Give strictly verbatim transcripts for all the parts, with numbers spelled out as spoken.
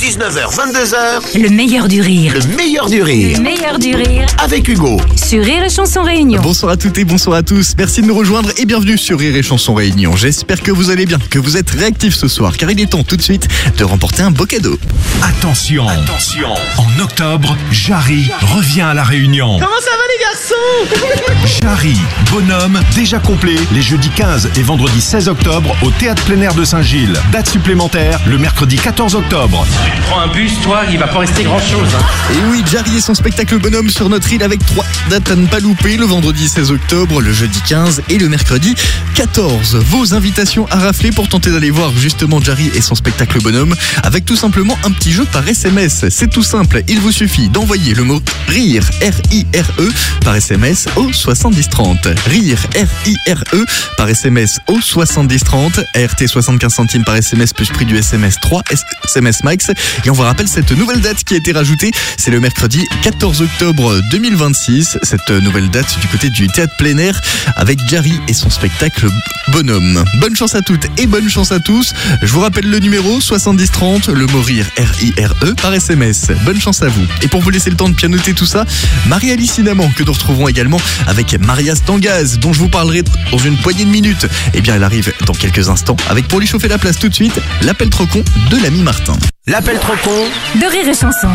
dix-neuf heures vingt-deux heures, Le meilleur du rire. le meilleur du rire. Le meilleur du rire Avec Hugo. sur Rire et Chanson Réunion. Bonsoir à toutes et bonsoir à tous, merci de nous rejoindre et bienvenue sur Rire et Chanson Réunion. J'espère que vous allez bien, que vous êtes réactifs ce soir, car il est temps tout de suite de remporter un beau cadeau. Attention, attention. En octobre, Jarry revient à La Réunion. Comment ça va les garçons? Jarry, bonhomme, déjà complet, les jeudis quinze et vendredi seize octobre au Théâtre plein air de Saint-Gilles. Date supplémentaire, le mercredi quatorze octobre. Prends un bus, toi, il va pas rester grand-chose. Hein. Et oui, Jarry et son spectacle bonhomme sur notre île avec trois dates à ne pas louper, le vendredi seize octobre, le jeudi quinze et le mercredi quatorze. Vos invitations à rafler pour tenter d'aller voir justement Jarry et son spectacle bonhomme avec tout simplement un petit jeu par S M S. C'est tout simple, il vous suffit d'envoyer le mot RIRE, R I R E, par S M S au soixante-dix trente. RIRE, R I R E, par S M S au soixante-dix trente. A R T soixante-quinze centimes par S M S plus prix du S M S trois S M S max. Et on vous rappelle cette nouvelle date qui a été rajoutée, c'est le mercredi quatorze octobre deux mille vingt-six. Cette nouvelle date du côté du théâtre plein air avec Jarry et son spectacle bonhomme. Bonne chance à toutes et bonne chance à tous. Je vous rappelle le numéro soixante-dix trente, le mot RIRE, R I R E, par S M S. Bonne chance à vous. Et pour vous laisser le temps de pianoter tout ça, Marie-Alice Cinnamon, que nous retrouverons également avec Maria Stangaz, dont je vous parlerai dans une poignée de minutes. Eh bien, elle arrive dans quelques instants avec, pour lui chauffer la place tout de suite, l'appel trop con de l'ami Martin. L'appel trop con. De Rire et Chanson.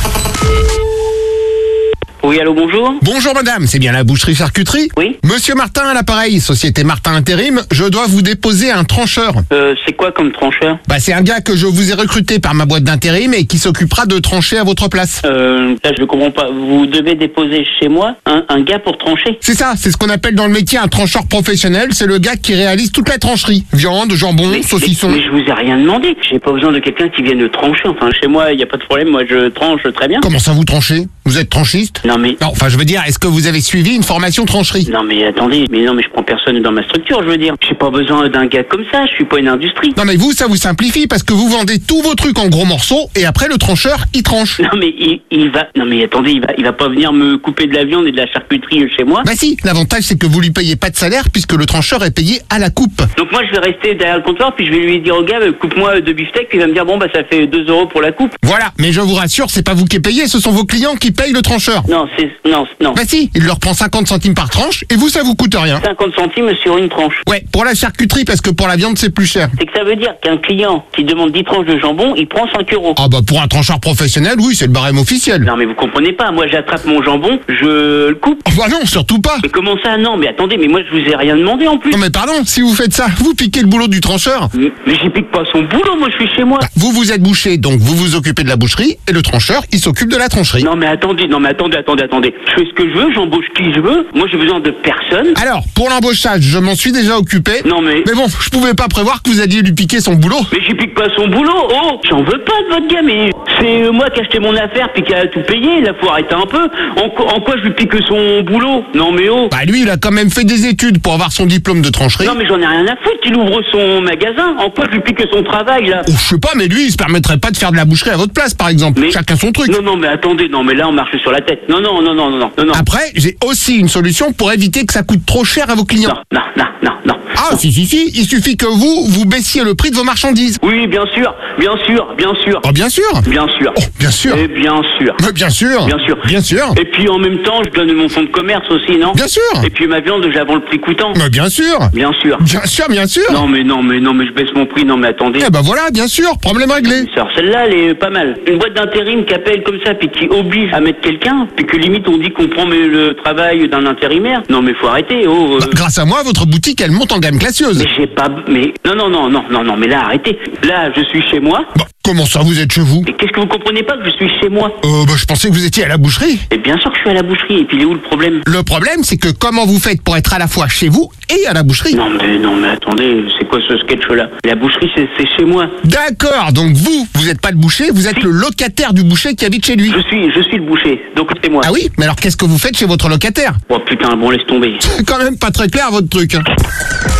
Oui, allô, bonjour. Bonjour madame, c'est bien la boucherie-charcuterie? Oui. Monsieur Martin à l'appareil, société Martin Intérim, je dois vous déposer un trancheur. Euh, c'est quoi comme trancheur? Bah c'est un gars que je vous ai recruté par ma boîte d'intérim et qui s'occupera de trancher à votre place. Euh, là, je comprends pas. Vous devez déposer chez moi un, un gars pour trancher? C'est ça, c'est ce qu'on appelle dans le métier un trancheur professionnel, c'est le gars qui réalise toute la trancherie. Viande, jambon, Mais, saucisson. mais, mais je vous ai rien demandé. J'ai pas besoin de quelqu'un qui vienne trancher. Enfin, chez moi, il y a pas de problème. Moi, je tranche très bien. Comment ça vous tranchez? Vous êtes tranchiste? Non, mais... Non, enfin je veux dire, est-ce que vous avez suivi une formation trancherie? Non, mais attendez. Mais non, mais je prends personne dans ma structure, je veux dire. J'ai pas besoin d'un gars comme ça. Je suis pas une industrie. Non mais vous, ça vous simplifie parce que vous vendez tous vos trucs en gros morceaux et après le trancheur, il tranche. Non, mais il, il va... Non, mais attendez, il va, il va pas venir me couper de la viande et de la charcuterie chez moi. Bah si, l'avantage c'est que vous lui payez pas de salaire puisque le trancheur est payé à la coupe. Donc moi, je vais rester derrière le comptoir, puis je vais lui dire au gars, euh, coupe-moi deux beefsteaks, puis il va me dire, bon, bah, ça fait deux euros pour la coupe. Voilà, mais je vous rassure, c'est pas vous qui payez, ce sont vos clients qui payent le trancheur. Non, c'est... Non, non. Bah si, il leur prend cinquante centimes par tranche et vous ça vous coûte rien. cinquante centimes sur une tranche. Ouais, pour la charcuterie parce que pour la viande c'est plus cher. C'est que ça veut dire qu'un client qui demande dix tranches de jambon, il prend cinq euros. Ah bah pour un trancheur professionnel, oui, c'est le barème officiel. Non mais vous comprenez pas, moi j'attrape mon jambon, je le coupe. Ah bah non, surtout pas. Mais comment ça? Non mais attendez, mais moi je vous ai rien demandé en plus. Non mais pardon, si vous faites ça, vous piquez le boulot du trancheur. Mais, mais j'y pique pas son boulot, moi je suis chez moi. Bah, vous vous êtes bouché, donc vous vous occupez de la boucherie et le trancheur, il s'occupe de la trancherie. Non mais attendez, non mais attendez, attendez, attendez. Je fais ce que je veux, j'embauche qui je veux. Moi j'ai besoin de personne. Alors, pour l'embauchage, je m'en suis déjà occupé. Non mais... Mais bon, je pouvais pas prévoir que vous alliez lui piquer son boulot. Mais j'y pique pas son boulot. Oh, j'en veux pas de votre gars, mais c'est moi qui ai acheté mon affaire puis qui a tout payé. Là, faut arrêter un peu. En, quoi- en quoi je lui pique son boulot? Non mais oh. Bah lui, il a quand même fait des études pour avoir son diplôme de trancherie. Non mais j'en ai rien à foutre. Il ouvre son magasin. En quoi je lui pique son travail là? Oh, je sais pas, mais lui, il se permettrait pas de faire de la boucherie à votre place, par exemple. Mais- Chacun son truc. Non non mais attendez, non mais là on marche sur la tête. Non non non non non non non non. Après, j'ai aussi une solution pour éviter que ça coûte trop cher à vos clients. Non non non non non. Ah, si, si, si, il suffit que vous, vous baissiez le prix de vos marchandises. Oui bien sûr, bien sûr, bien sûr, Oh, bien sûr. bien sûr. Oh, bien sûr. Et bien sûr. Mais bien sûr. Bien sûr. Bien sûr. Et puis en même temps, je donne mon fonds de commerce aussi, non? Bien sûr. Et puis ma viande, j'avance le prix coûtant. Mais bien sûr. Bien sûr. Bien sûr, bien sûr. Non mais non mais non mais je baisse mon prix. Non mais attendez. Eh ben voilà, bien sûr, problème réglé. Alors celle-là, elle est pas mal. Une boîte d'intérim qui appelle comme ça, puis qui oblige à mettre quelqu'un, puis que limite on dit qu'on prend mais, le travail d'un intérimaire. Non mais faut arrêter. Oh. euh, Bah, grâce à moi, votre boutique, elle monte en gamme classieuse. Mais j'ai pas. Mais non non non non non non. Mais là arrêtez. Là je suis chez moi. Bah, comment ça, vous êtes chez vous? Mais qu'est-ce que vous comprenez pas que je suis chez moi? Euh, bah, je pensais que vous étiez à la boucherie. Et bien sûr que je suis à la boucherie. Et puis il est où le problème? Le problème, c'est que comment vous faites pour être à la fois chez vous et à la boucherie? Non mais non mais attendez. C'est quoi ce sketch-là? La boucherie c'est c'est chez moi. D'accord, donc vous, vous n'êtes pas le boucher, vous êtes le locataire du boucher qui habite chez lui. Je suis je suis le boucher. Donc c'est moi. Ah oui, mais alors qu'est-ce que vous faites chez votre locataire? Oh putain bon laisse tomber. C'est quand même pas très clair votre truc. Hein.